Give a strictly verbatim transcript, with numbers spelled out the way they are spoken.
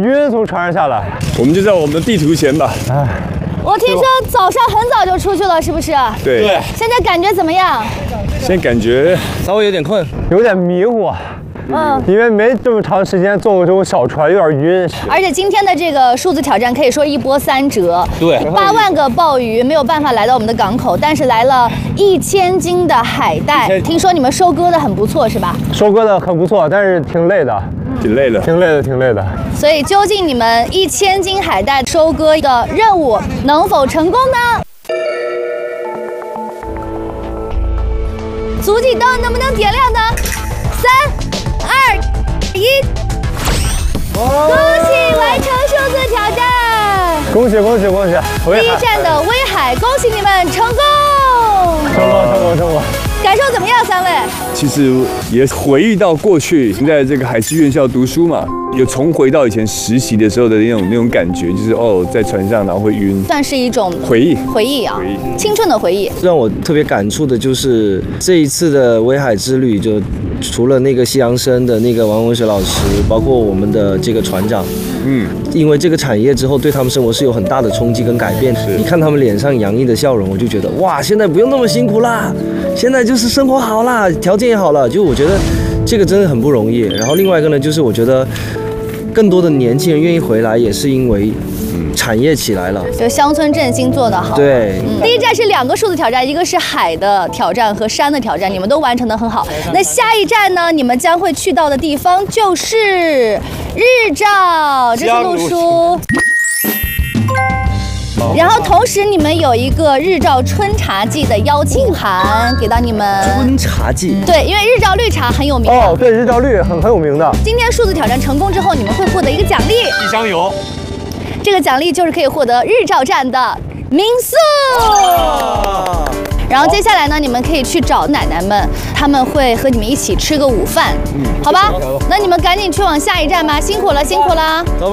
晕，从船上下来。 我们就在我们的地图前吧。 哎， 我听说早上很早就出去了，是不是？ 对。对。 现在感觉怎么样？ 现在感觉稍微有点困， 有点迷糊。 嗯，因为没这么长时间坐过这种小船，有点晕。 而且今天的这个数字挑战可以说一波三折。 对， 八万个鲍鱼没有办法来到我们的港口，但是来了一千斤的海带。听说你们收割的很不错，是吧？ 收割的很不错，但是挺累的， 挺累的， 挺累的，挺累的。 所以究竟你们一千斤海带收割的任务能否成功呢？足迹灯能不能点亮呢？三。 二一，恭喜完成数字挑战！ 恭喜恭喜恭喜！ 第一站的威海，恭喜你们成功！ 成功成功成功！ 感受怎么样，三位？ 其实也回忆到过去，在这个海事院校读书嘛，有重回到以前实习的时候的那种那种感觉，就是哦，在船上然后会晕， 算是一种回忆回忆啊，青春的回忆。 让我特别感触的就是这一次的威海之旅，就除了那个西洋生的那个王文学老师，包括我们的这个船长，嗯，因为这个产业之后对他们生活是有很大的冲击跟改变。你看他们脸上洋溢的笑容，我就觉得哇，现在不用那么辛苦啦，现在就是生活好啦，条件也好了，就我觉得这个真的很不容易。然后另外一个呢，就是我觉得更多的年轻人愿意回来，也是因为产业起来了， 就乡村振兴做得好。 对、 嗯，第一站是两个数字挑战，一个是海的挑战和山的挑战，你们都完成得很好。那下一站呢，你们将会去到的地方就是日照，这是陆书。然后同时你们有一个日照春茶季的邀请函给到你们。 春茶季。 对，因为日照绿茶很有名。 哦，对，日照绿很很有名的。 今天数字挑战成功之后，你们会获得一个奖励， 一箱油。 这个奖励就是可以获得日照站的民宿。哦、然后接下来呢，你们可以去找奶奶们，他们会和你们一起吃个午饭，嗯，好吧？那你们赶紧去往下一站吧，辛苦了，辛苦了。走吧。